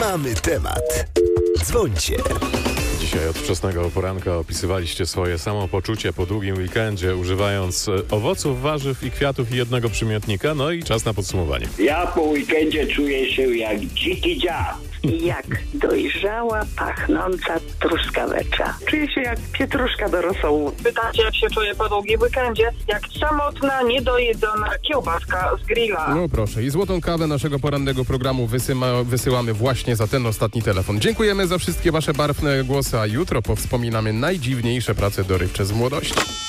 Mamy temat. Dzwońcie. Dzisiaj od wczesnego poranka opisywaliście swoje samopoczucie po długim weekendzie, używając owoców, warzyw i kwiatów i jednego przymiotnika. No i czas na podsumowanie. Ja po weekendzie czuję się jak dziki dziad. Jak dojrzała, pachnąca truskawecza. Czuję się jak pietruszka do rosołu. Pytacie, jak się czuję po długim weekendzie? Jak samotna, niedojedzona kiełbaska z grilla. No proszę, i złotą kawę naszego porannego programu wysyłamy właśnie za ten ostatni telefon. Dziękujemy za wszystkie wasze barwne głosy, a jutro powspominamy najdziwniejsze prace dorywcze z młodości.